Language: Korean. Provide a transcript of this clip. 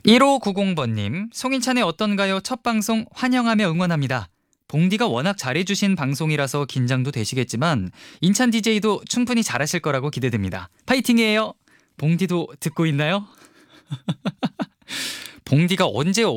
1590번님, 송인찬의 어떤가요? 첫 방송 환영하며 응원합니다. 봉디가 워낙 잘해주신 방송이라서 긴장도 되시겠지만 인찬 DJ도 충분히 잘하실 거라고 기대됩니다. 파이팅이에요. 봉디도 듣고 있나요? 봉디가 언제